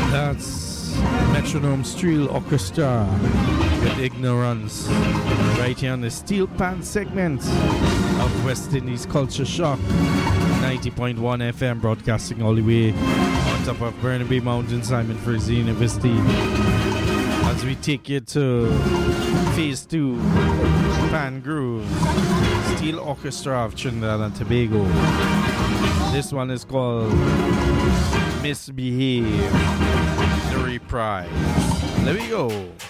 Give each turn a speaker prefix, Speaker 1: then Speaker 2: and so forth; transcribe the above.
Speaker 1: That's Metronome Steel Orchestra with Ignorance, right here on the Steel Pan segment of West Indies Culture Shock, 90.1 FM, broadcasting all the way on top of Burnaby Mountain, Simon Fraser University. As we take you to Phase 2, Pan Groove, Steel Orchestra of Trinidad and Tobago. This one is called Misbehave, the reprise. There we go.